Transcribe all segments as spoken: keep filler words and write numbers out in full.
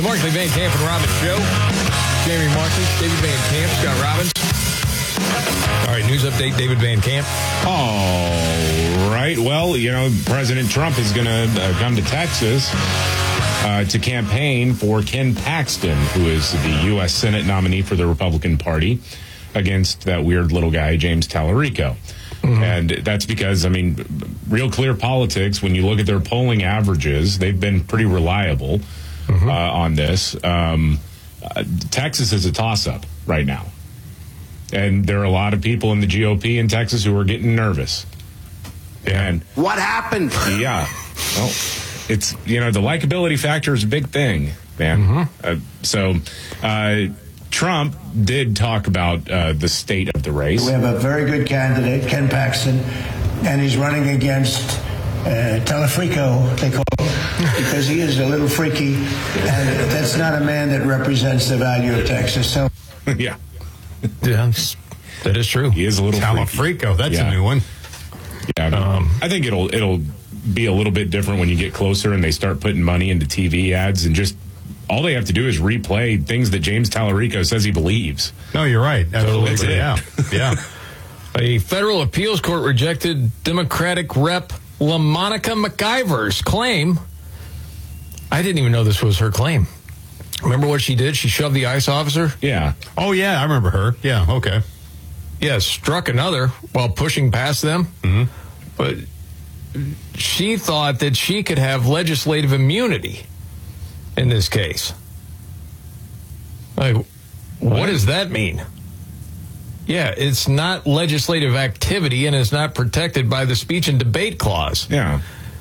Markley, Van Camp, and Robbins show. Jamie Markley, David Van Camp, Scott Robbins. All right, news update, David Van Camp. All right. Well, you know, President Trump is going to uh, come to Texas uh, to campaign for Ken Paxton, who is the U S Senate nominee for the Republican Party, against that weird little guy, James Tallarico. Mm-hmm. And that's because, I mean, Real Clear Politics, when you look at their polling averages, they've been pretty reliable mm-hmm. uh, on this. Um, uh, Texas is a toss-up right now. And there are a lot of people in the G O P in Texas who are getting nervous. And what happened? Yeah. Well, it's, you know, the likability factor is a big thing, man. Mm-hmm. Uh, so uh, Trump did talk about uh, the state of the race. We have a very good candidate, Ken Paxton, and he's running against uh, Telefrico, they call him, because he is a little freaky, and that's not a man that represents the value of Texas. So, yeah. Yeah, that is true. He is a little Telefrico, that's yeah. a new one. Yeah, I, mean, um, I think it'll it'll be a little bit different when you get closer and they start putting money into T V ads, and just all they have to do is replay things that James Tallarico says he believes. No, you're right. Absolutely. So yeah. Yeah. A federal appeals court rejected Democratic Rep LaMonica McIver's claim. I didn't even know this was her claim. Remember what she did? She shoved the ICE officer? Yeah. Oh, yeah, I remember her. Yeah, okay. Yeah, struck another while pushing past them. Mm-hmm. But she thought that she could have legislative immunity in this case. Like, what, what does that mean? Yeah, it's not legislative activity and it's not protected by the speech and debate clause. Yeah.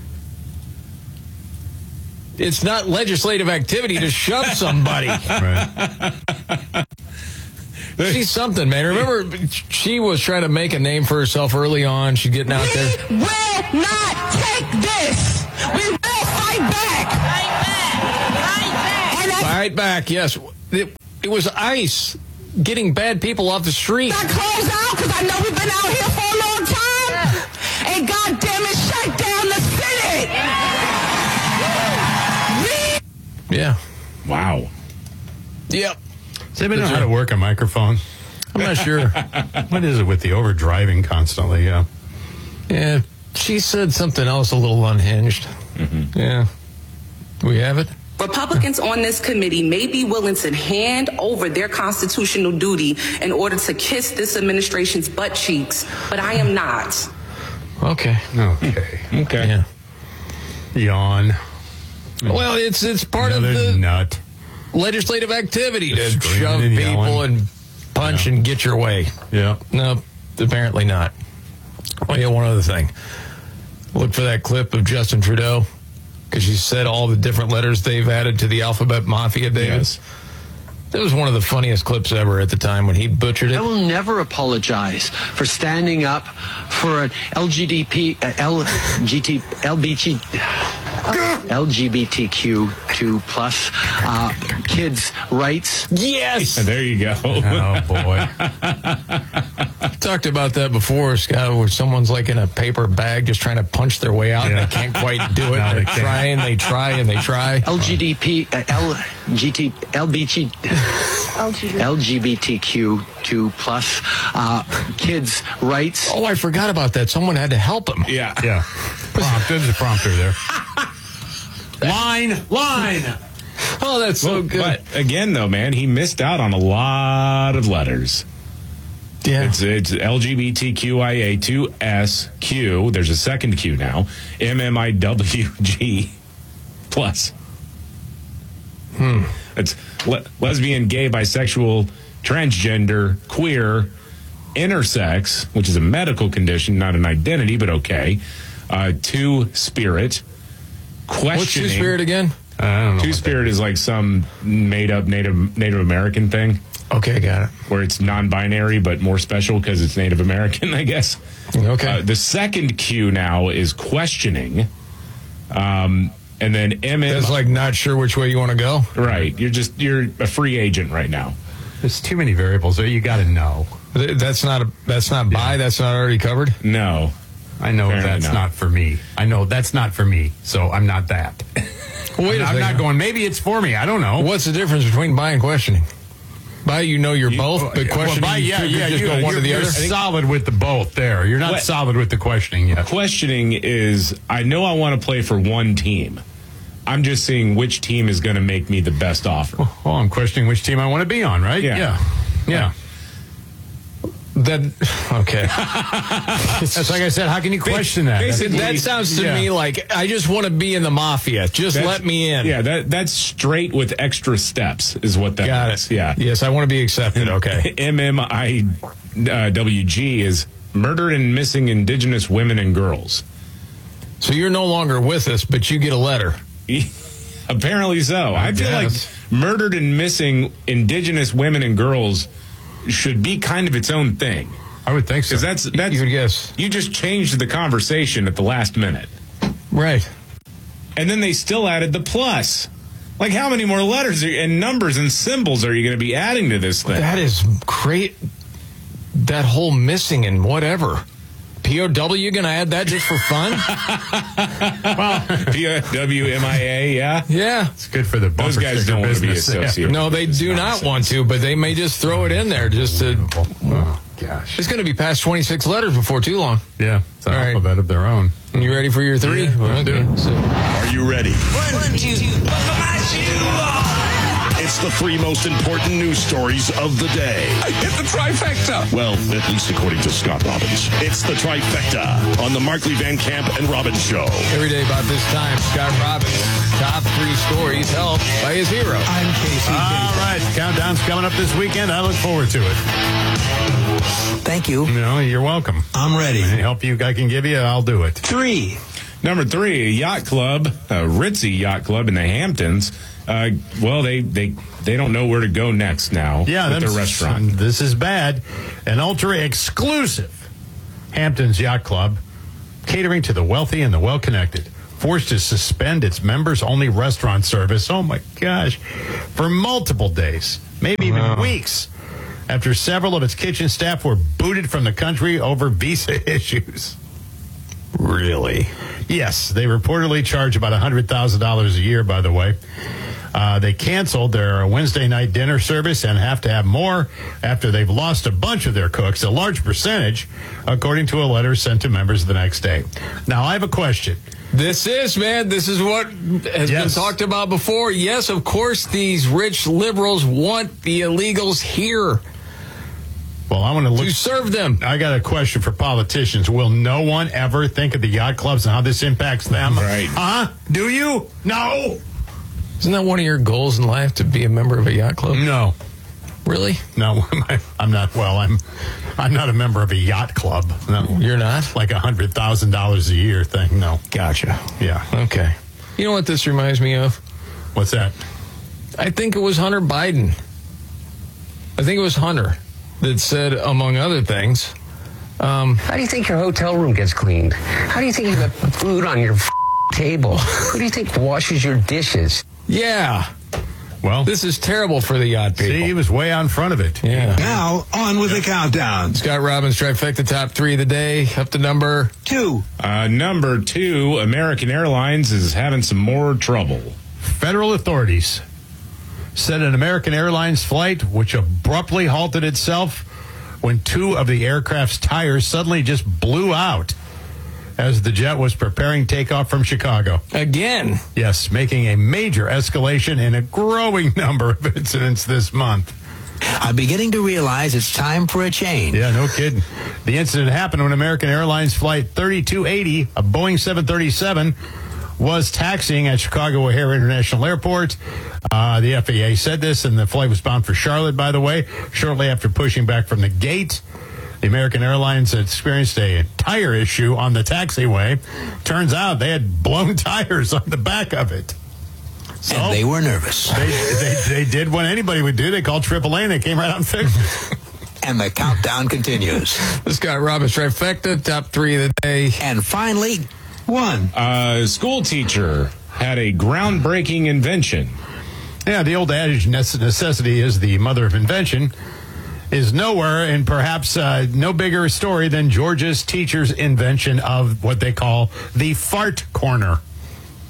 It's not legislative activity to shove somebody. Right. She's something, man. Remember, she was trying to make a name for herself early on. She's getting out there. We will not take this. We will fight back. Fight back. Fight back. Fight back, yes. It, it was ICE getting bad people off the street. Got closed out because I know we've been out here for a long time. Yeah. And goddamn it, shut down the city. Yeah. yeah. Wow. Yep. Does anybody know how to work a microphone? I'm not sure. What is it with the overdriving constantly? Yeah. Yeah. She said something else a little unhinged. Mm-hmm. Yeah. Do we have it? Republicans on this committee may be willing to hand over their constitutional duty in order to kiss this administration's butt cheeks, but I am not. Okay. Okay. Okay. Yeah. Yawn. Well, it's it's part Another of the nut. legislative activity to Just shove and people yelling. and punch Yeah. and get your way. Yeah. No, apparently not. Oh, yeah, one other thing. Look for that clip of Justin Trudeau, because you said all the different letters they've added to the alphabet mafia, David. Yes. That was one of the funniest clips ever at the time when he butchered it. I will never apologize for standing up for an L G B T, uh, L G T, L B T, L G B T Q two plus uh, kids' rights. Yes! There you go. Oh, boy. Talked about that before, Scott, where someone's like in a paper bag just trying to punch their way out Yeah. and they can't quite do it. No, They're they can't. trying, they try, and they try. L G D P, uh, L G T, L B T, L G B T Q two plus uh, kids' rights. Oh, I forgot about that. Someone had to help him. Yeah. Yeah. Prompt. There's a prompter there. Line. Line. Oh, that's so Well, good. But again, though, man, he missed out on a lot of letters. Yeah. It's, it's L G B T Q I A two S Q. There's a second Q now. M M I W G plus. Hmm. It's le- lesbian, gay, bisexual, transgender, queer, intersex, which is a medical condition, not an identity, but okay. Uh, two spirit. Questioning. What's Two Spirit again? I don't know. Two Spirit is like some made up Native Native American thing. Okay, got it. Where it's non-binary but more special because it's Native American, I guess. Okay. Uh, the second Q now is questioning, um, and then M M. That's like not sure which way you want to go. Right, you're just you're a free agent right now. There's too many variables there. You got to know. Th- That's not a. That's not bi. Yeah. That's not already covered. No, I know Apparently that's not. not. for me. I know that's not for me, so I'm not that. Wait a I'm second. not going, maybe it's for me. I don't know. What's the difference between bi and questioning? Bi, you know you're You- both, but Well, questioning, by- you yeah, could yeah, just you, go one you're, or the you're other? solid with the both there. You're not What? solid with the questioning yet. Questioning is, I know I want to play for one team. I'm just seeing which team is going to make me the best offer. Oh, I'm questioning which team I want to be on, right? Yeah. Yeah. Yeah. That, okay. That's like I said, how can you question that? basically- That sounds to Yeah. me like I just want to be in the mafia. Just That's- let me in. Yeah, that that's straight with extra steps is what that Got is. it. Yeah. Yes, I want to be accepted. Okay. M M I W G is murdered and missing indigenous women and girls. So you're no longer with us, but you get a letter. Apparently so. I, feel like guess. murdered and missing indigenous women and girls should be kind of its own thing. I would think so. Because that's that's You would guess. you just changed the conversation at the last minute. Right. And then they still added the plus. Like, how many more letters are, and numbers and symbols are you going to be adding to this thing? That is great. That whole missing and whatever. P O W, going to add that just for fun? P O W M I A, yeah? Yeah. It's good for the bumper Those guys sticker don't want to be business. associated. No, they do not want to, but they may just throw it in there just to. Oh, gosh. It's going to be past twenty-six letters before too long. Yeah. It's an All right. alphabet of their own. You ready for your three? Yeah, let's do it. So, Are you ready? One, two, buckle my shoe. It's the three most important news stories of the day. I hit the trifecta. Well, at least according to Scott Robbins. It's the trifecta on the Markley Van Camp and Robbins Show. every day about this time, Scott Robbins, top three stories helped by his hero. I'm Casey. All right. Countdown's coming up this weekend. I look forward to it. Thank you. You know, you're welcome. I'm ready. Any help you I can give you, I'll do it. Three. Number three, a yacht club, a ritzy yacht club in the Hamptons. Uh, well, they, they they don't know where to go next now Yeah, with that's- their restaurant. This is bad. An ultra exclusive Hamptons Yacht Club, catering to the wealthy and the well-connected, forced to suspend its members-only restaurant service. Oh my gosh, for multiple days, maybe even Wow. weeks, after several of its kitchen staff were booted from the country over visa issues. Really? Yes, they reportedly charge about one hundred thousand dollars a year, by the way. Uh, they canceled their Wednesday night dinner service and have to have more after they've lost a bunch of their cooks, a large percentage, according to a letter sent to members the next day. Now, I have a question. This is, man, this is what has Yes. been talked about before. Yes, of course, these rich liberals want the illegals here Well, I want to look. to serve them. I got a question for politicians. Will no one ever think of the yacht clubs and how this impacts them? Right. Huh? Do you? No. Isn't that one of your goals in life, to be a member of a yacht club? No. Really? No, I'm not. Well, I'm. I'm not a member of a yacht club. No, You're not? like a hundred thousand dollars a year thing. No. Gotcha. Yeah. Okay. You know what this reminds me of? What's that? I think it was Hunter Biden. I think it was Hunter that said, among other things, um, How do you think your hotel room gets cleaned? How do you think you got food on your f- table? Who do you think washes your dishes? yeah, Well, this is terrible for the yacht people. see, he was way on front of it. Yeah. Now, on with the countdown. Scott Robbins, trifecta top three of the day, up to number. Two. Uh, number two, American Airlines is having some more trouble. Federal authorities said an American Airlines flight, which abruptly halted itself when two of the aircraft's tires suddenly just blew out as the jet was preparing takeoff from Chicago. Again. Yes, making a major escalation in a growing number of incidents this month. I'm beginning to realize it's time for a change. Yeah, no kidding. The incident happened when American Airlines Flight thirty-two eighty, a Boeing seven thirty-seven, was taxiing at Chicago O'Hare International Airport. Uh, the F A A said this, and the flight was bound for Charlotte, by the way, shortly after pushing back from the gate. The American Airlines had experienced a tire issue on the taxiway. Turns out they had blown tires on the back of it. So And they were nervous. they, they, they did what anybody would do. They called triple A and they came right out and fixed it. And the countdown continues. The Scott Robbins trifecta, top three of the day. And finally, one. A school teacher had a groundbreaking invention. Yeah, the old adage, "Nece- necessity is the mother of invention," is nowhere and perhaps uh, no bigger a story than Georgia's teacher's invention of what they call the fart corner.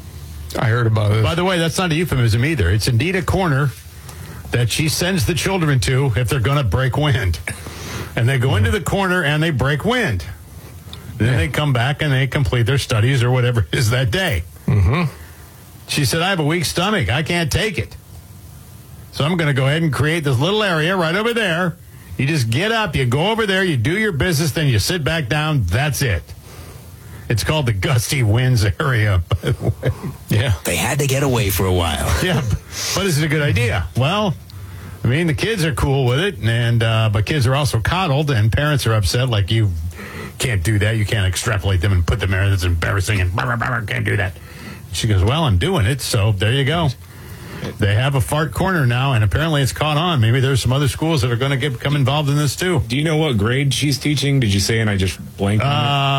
I heard about it. By the way, that's not a euphemism either. It's indeed a corner that she sends the children to if they're going to break wind. And they go into the corner and they break wind. Then yeah. they come back and they complete their studies or whatever it is that day. Mm-hmm. She said, I have a weak stomach. I can't take it. So I'm going to go ahead and create this little area right over there. You just get up, you go over there, you do your business, then you sit back down. That's it. It's called the Gusty Winds area, by the way. Yeah. They had to get away for a while. Yeah, but is it a good idea? Well, I mean, the kids are cool with it, and uh, but kids are also coddled, and parents are upset, like, you can't do that. You can't extrapolate them and put them there. That's embarrassing, and blah, blah, blah, can't do that. She goes, well, I'm doing it, so there you go. They have a fart corner now, and apparently it's caught on. Maybe there's some other schools that are going to get become involved in this, too. Do you know what grade she's teaching? Did you say, and I just blanked on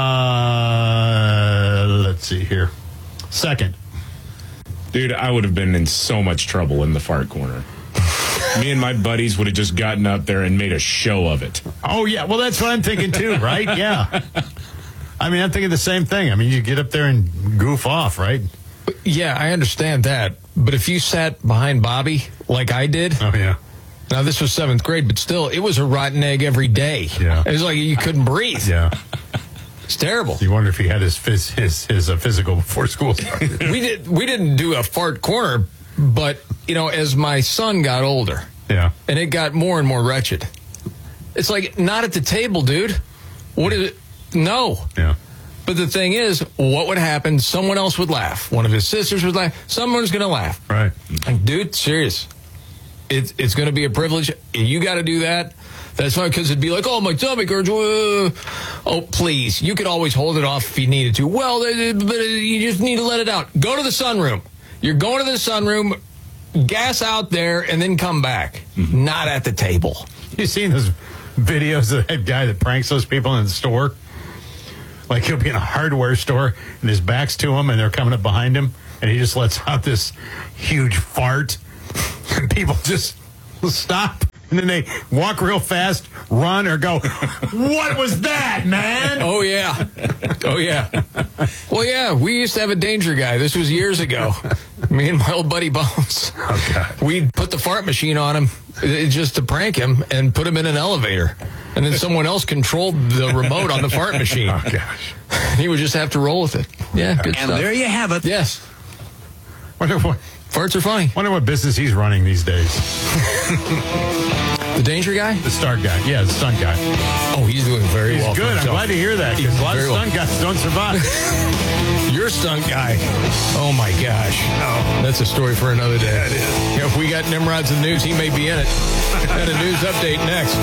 uh, it? Let's see here. Second. Dude, I would have been in so much trouble in the fart corner. Me and my buddies would have just gotten up there and made a show of it. Oh, yeah. Well, that's what I'm thinking, too, right? Yeah. I mean, I'm thinking the same thing. I mean, you get up there and goof off, right? Yeah, I understand that. But if you sat behind Bobby like I did. Oh, yeah. Now, this was seventh grade, but still, it was a rotten egg every day. Yeah. It was like you couldn't breathe. Yeah. It's terrible. You wonder if he had his phys- his, his uh, physical before school started. we, did, we didn't do a fart corner, but, you know, as my son got older. Yeah. And it got more and more wretched. It's like, not at the table, dude. What is it? No. Yeah. But the thing is, what would happen? Someone else would laugh. One of his sisters would laugh. Someone's going to laugh. Right. Like, dude, serious. It's it's going to be a privilege. You got to do that. That's fine, because it'd be like, oh, my stomach hurts. Uh, oh, please. You could always hold it off if you needed to. Well, but you just need to let it out. Go to the sunroom. You're going to the sunroom, gas out there, and then come back. Mm-hmm. Not at the table. You seen those videos of that guy that pranks those people in the store? Like, he'll be in a hardware store, and his back's to him, and they're coming up behind him, and he just lets out this huge fart. And people just stop, and then they walk real fast, run, or go, what was that, man? Oh, yeah. Oh, yeah. Well, yeah, we used to have a danger guy. This was years ago. Me and my old buddy Bones. Oh, God. We'd put the fart machine on him just to prank him and put him in an elevator. And then someone else controlled the remote on the fart machine. Oh, gosh. He would just have to roll with it. Yeah, good and stuff. there you have it. Yes. Wonder what, Farts are funny. Wonder what business he's running these days. The danger guy? The start guy. Yeah, the stunt guy. Oh, he's doing very he's well. He's good. I'm glad to hear that, because a lot of stunt well. guys don't survive. Your stunt guy. Oh, my gosh. Oh, that's a story for another day. Yeah, it is. Yeah, if we got Nimrod's in the news, he may be in it. Got a news update next.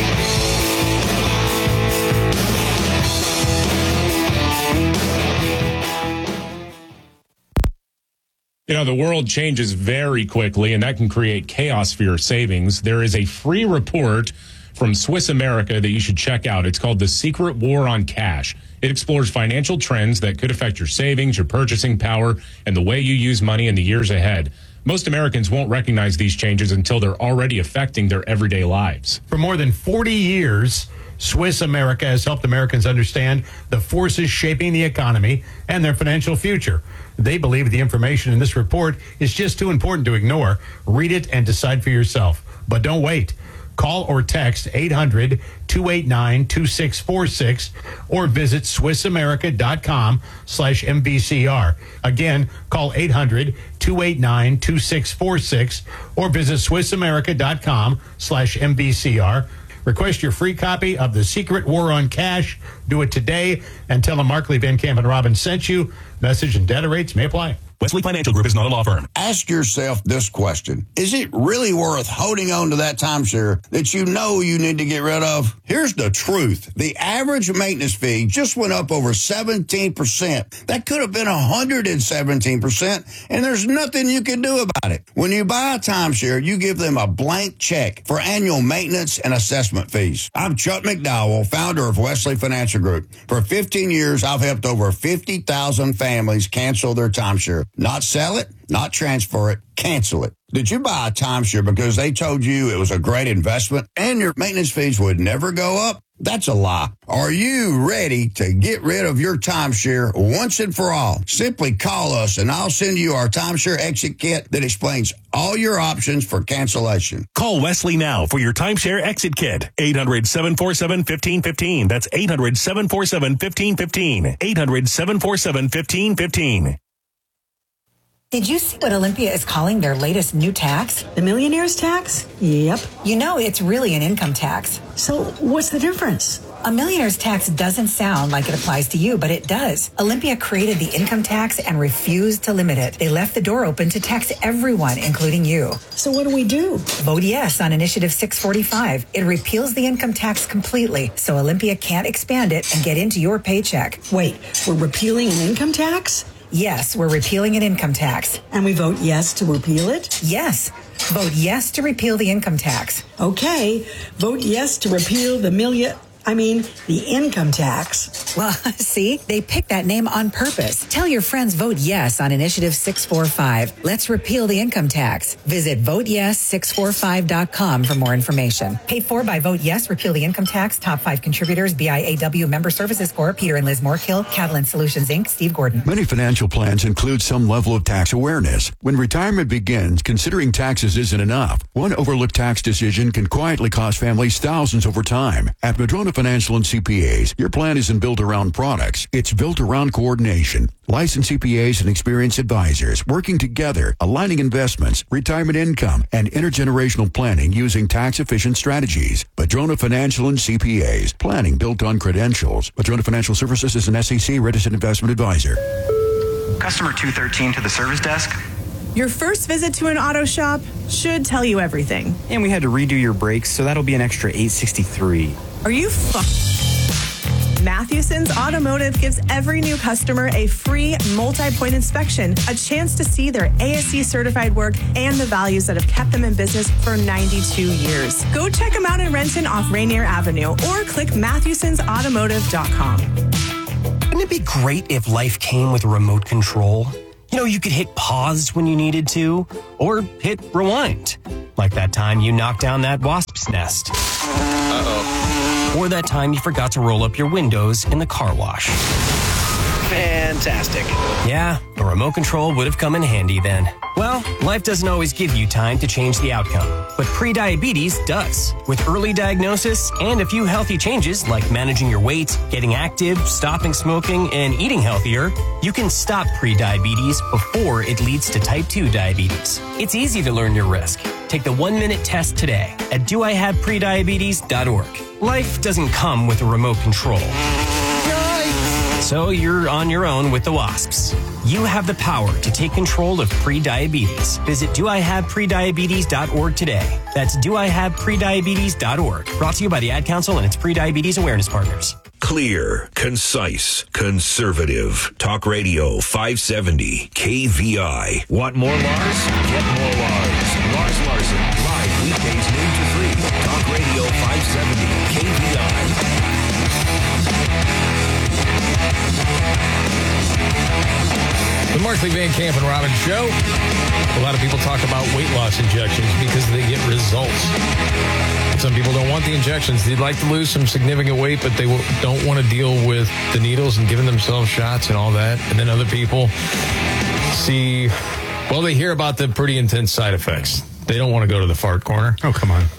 You know, the world changes very quickly, and that can create chaos for your savings. There is a free report from Swiss America that you should check out. It's called The Secret War on Cash. It explores financial trends that could affect your savings, your purchasing power, and the way you use money in the years ahead. Most Americans won't recognize these changes until they're already affecting their everyday lives. For more than forty years, Swiss America has helped Americans understand the forces shaping the economy and their financial future. They believe the information in this report is just too important to ignore. Read it and decide for yourself. But don't wait. Call or text eight hundred, two eight nine, two six four six or visit swissamerica.com slash MBCR. Again, call eight hundred, two eight nine, two six four six or visit swissamerica.com slash MBCR. Request your free copy of The Secret War on Cash. Do it today and tell them Markley, Van Camp, and Robin sent you. Message and data rates may apply. Wesley Financial Group is not a law firm. Ask yourself this question. Is it really worth holding on to that timeshare that you know you need to get rid of? Here's the truth. The average maintenance fee just went up over seventeen percent. That could have been one hundred seventeen percent, and there's nothing you can do about it. When you buy a timeshare, you give them a blank check for annual maintenance and assessment fees. I'm Chuck McDowell, founder of Wesley Financial Group. For fifteen years, I've helped over fifty thousand families cancel their timeshare. Not sell it, not transfer it, cancel it. Did you buy a timeshare because they told you it was a great investment and your maintenance fees would never go up? That's a lie. Are you ready to get rid of your timeshare once and for all? Simply call us and I'll send you our timeshare exit kit that explains all your options for cancellation. Call Wesley now for your timeshare exit kit. eight hundred, seven four seven, one five one five. That's eight hundred, seven four seven, one five one five. eight hundred, seven four seven, one five one five. Did you see what Olympia is calling their latest new tax? The millionaire's tax? Yep. You know, it's really an income tax. So what's the difference? A millionaire's tax doesn't sound like it applies to you, but it does. Olympia created the income tax and refused to limit it. They left the door open to tax everyone, including you. So what do we do? Vote yes on Initiative six forty-five. It repeals the income tax completely, so Olympia can't expand it and get into your paycheck. Wait, we're repealing an income tax? Yes, we're repealing an income tax. And we vote yes to repeal it? Yes. Vote yes to repeal the income tax. Okay. Vote yes to repeal the million... I mean, the income tax. Well, see, they picked that name on purpose. Tell your friends vote yes on Initiative six forty-five. Let's repeal the income tax. Visit vote yes six forty-five dot com for more information. Paid for by Vote Yes, Repeal the Income Tax. Top five contributors, B I A W Member Services Corp, Peter and Liz Moorkill, Catalan Solutions, Incorporated, Steve Gordon. Many financial plans include some level of tax awareness. When retirement begins, considering taxes isn't enough. One overlooked tax decision can quietly cost families thousands over time. At Madrona Financial and C P As, your plan isn't built around products. It's built around coordination. Licensed C P As and experienced advisors working together, aligning investments, retirement income, and intergenerational planning using tax-efficient strategies. Madrona Financial and C P As. Planning built on credentials. Madrona Financial Services is an S E C registered investment advisor. Customer two thirteen to the service desk. Your first visit to an auto shop should tell you everything. And we had to redo your brakes, so that'll be an extra eight sixty-three. Are you fu- Mathewson's Automotive gives every new customer a free multi-point inspection, a chance to see their A S E certified work and the values that have kept them in business for ninety-two years. Go check them out in Renton off Rainier Avenue or click Mathewsons Automotive dot com. Wouldn't it be great if life came with a remote control? You know, you could hit pause when you needed to, or hit rewind. Like that time you knocked down that wasp's nest. Uh-oh. Or that time you forgot to roll up your windows in the car wash. Fantastic. Yeah, a remote control would have come in handy then. Well, life doesn't always give you time to change the outcome, but prediabetes does. With early diagnosis and a few healthy changes like managing your weight, getting active, stopping smoking, and eating healthier, you can stop prediabetes before it leads to type two diabetes. It's easy to learn your risk. Take the one-minute test today at do I have prediabetes dot org. Life doesn't come with a remote control. So you're on your own with the wasps. You have the power to take control of prediabetes. Visit do I have prediabetes dot org today. That's do I have prediabetes dot org. Brought to you by the Ad Council and its pre-diabetes awareness partners. Clear, concise, conservative. Talk Radio five seventy K V I. Want more Lars? Get more Lars. Lars Larson, live weekdays noon to three. Talk Radio five seventy K V I. The Markley Van Camp and Robbins Show. A lot of people talk about weight loss injections because they get results. Some people don't want the injections. They'd like to lose some significant weight, but they don't want to deal with the needles and giving themselves shots and all that. And then other people see, well, they hear about the pretty intense side effects. They don't want to go to the fart corner. Oh, come on.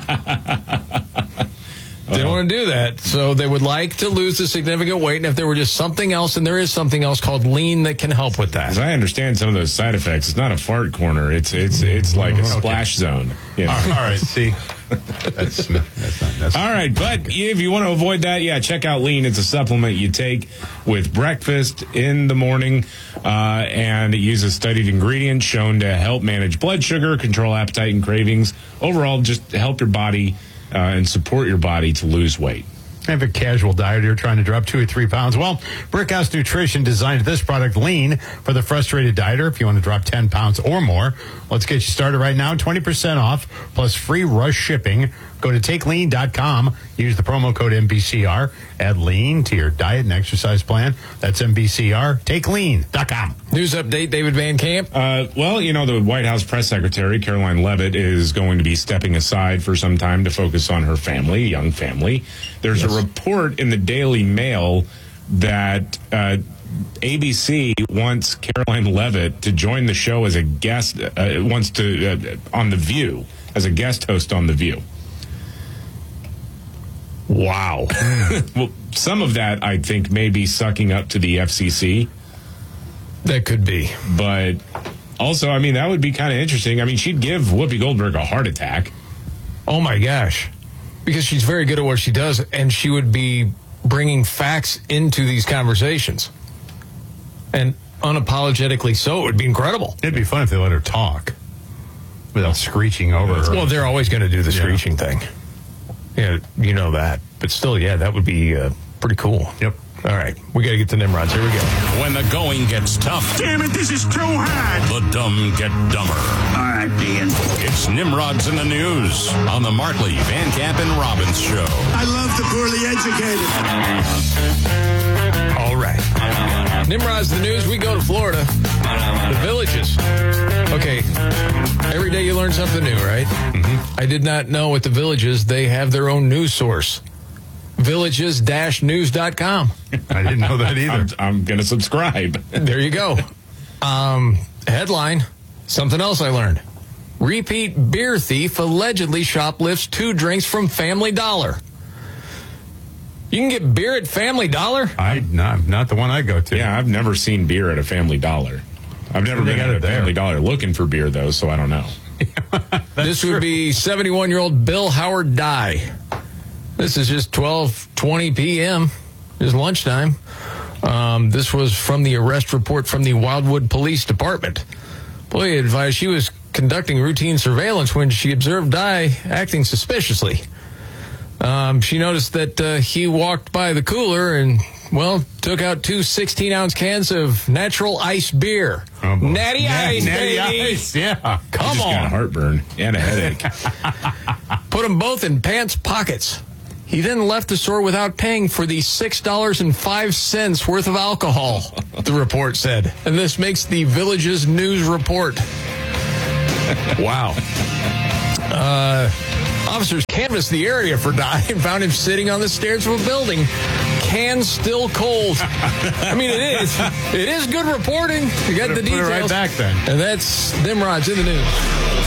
They don't want to do that. So they would like to lose a significant weight. And if there were just something else, and there is something else called lean that can help with that. As I understand some of those side effects, it's not a fart corner. It's it's it's like a splash okay. zone. You know? All right, see. That's, that's not necessary. All right, but if you want to avoid that, yeah, check out Lean. It's a supplement you take with breakfast in the morning, uh, and it uses studied ingredients shown to help manage blood sugar, control appetite and cravings. Overall, just help your body uh, and support your body to lose weight. If a casual dieter trying to drop two or three pounds, well, Brickhouse Nutrition designed this product, Lean, for the frustrated dieter. If you want to drop ten pounds or more, let's get you started right now. twenty percent off plus free rush shipping. Go to take lean dot com. Use the promo code M B C R. Add Lean to your diet and exercise plan. That's M B C R. take lean dot com. News update, David Van Camp. Uh, well, you know, the White House press secretary, Caroline Leavitt, is going to be stepping aside for some time to focus on her family, young family. There's yes, a report in the Daily Mail that uh, A B C wants Caroline Leavitt to join the show as a guest, uh, wants to, uh, on The View, as a guest host on The View. Wow. Well, some of that, I think, may be sucking up to the F C C. That could be. But also, I mean, that would be kind of interesting. I mean, she'd give Whoopi Goldberg a heart attack. Oh, my gosh. Because she's very good at what she does, and she would be bringing facts into these conversations. And unapologetically so. It would be incredible. It'd be fun if they let her talk without screeching over her. Well, they're always going to do the screeching yeah. thing. Yeah, you know that. But still, yeah, that would be uh, pretty cool. Yep. All right, we got to get to Nimrods. Here we go. When the going gets tough. Damn it, this is too hard. The dumb get dumber. All right, Dean. It's Nimrods in the News on the Markley, Van Camp, and Robbins Show. I love the poorly educated. All right. Nimrods in the News, we go to Florida. The Villages. Okay, every day you learn something new, right? Mm-hmm. I did not know at the Villages they have their own news source. villages dash news dot com. I didn't know that either. I'm, I'm going to subscribe. There you go. Um, headline, something else I learned. Repeat beer thief allegedly shoplifts two drinks from Family Dollar. You can get beer at Family Dollar? I not, not the one I go to. Yeah, I've never seen beer at a Family Dollar. I've never been at a Family Dollar looking for beer, though, so I don't know. This would be seventy-one-year-old Bill Howard Dye. This is just twelve twenty p.m. It's lunchtime. Um, this was from the arrest report from the Wildwood Police Department. Boy advised she was conducting routine surveillance when she observed Dye acting suspiciously. Um, she noticed that uh, he walked by the cooler and, well, took out two sixteen-ounce cans of natural ice beer. Oh, Natty Nat- Ice, Natty baby. Ice, yeah. Come I just on. got heartburn and a headache. Put them both in pants pockets. He then left the store without paying for the six dollars and five cents worth of alcohol, the report said. And this makes the Villages News Report. Wow. Uh, officers canvassed the area for Dye and found him sitting on the stairs of a building. Cans still cold. I mean, it is. It is good reporting. You got the Put it details. right back then. And that's Nimrods in the News.